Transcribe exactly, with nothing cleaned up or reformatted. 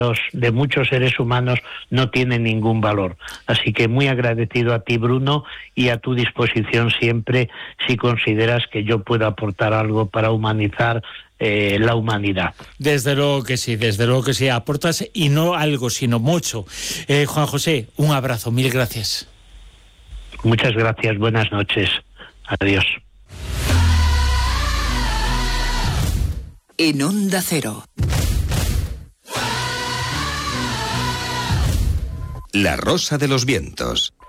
de muchos seres humanos no tiene ningún valor. Así que muy agradecido a ti, Bruno, y a tu disposición siempre si consideras que yo puedo aportar algo para humanizar eh, la humanidad. Desde luego que sí, desde luego que sí, aportas y no algo, sino mucho. Eh, Juan José, un abrazo, mil gracias. Muchas gracias, buenas noches. Adiós. En Onda Cero. La Rosa de los Vientos.